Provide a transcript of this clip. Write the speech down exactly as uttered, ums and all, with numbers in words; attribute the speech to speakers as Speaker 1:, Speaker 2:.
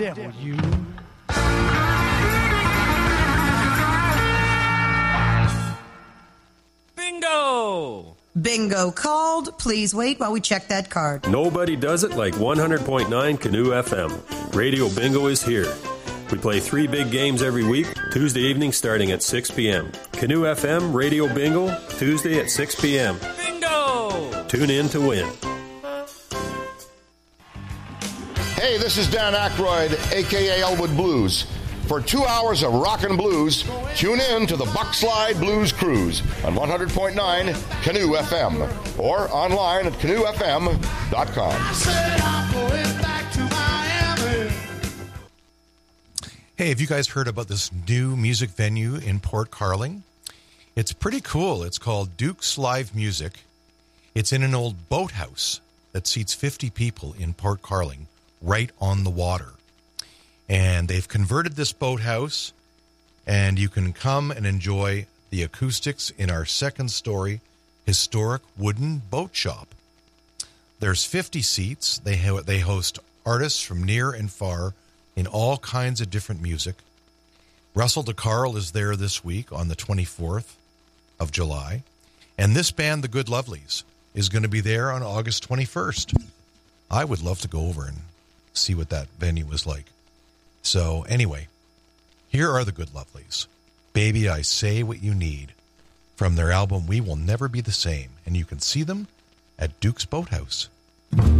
Speaker 1: devil, you.
Speaker 2: Bingo!
Speaker 3: Bingo called. Please wait while we check that card.
Speaker 4: Nobody does it like one hundred point nine Canoe F M. Radio Bingo is here. We play three big games every week, Tuesday evening starting at six p.m. Canoe F M Radio Bingo, Tuesday at six p.m.
Speaker 2: Bingo!
Speaker 4: Tune in to win.
Speaker 5: Hey, this is Dan Aykroyd, a k a. Elwood Blues. For two hours of rock and blues, tune in to the Buckslide Blues Cruise on one hundred point nine Canoe F M or online at canoe f m dot com.
Speaker 6: Hey, have you guys heard about this new music venue in Port Carling? It's pretty cool. It's called Duke's Live Music. It's in an old boathouse that seats fifty people in Port Carling, right on the water. And they've converted this boathouse, and you can come and enjoy the acoustics in our second-story historic wooden boat shop. There's fifty seats. They ha- they host artists from near and far in all kinds of different music. Russell DeCarl is there this week on the twenty-fourth of July. And this band, The Good Lovelies, is going to be there on August twenty-first. I would love to go over and see what that venue is like. So anyway, here are The Good Lovelies. Baby, I Say What You Need, from their album We Will Never Be the Same. And you can see them at Duke's Boathouse.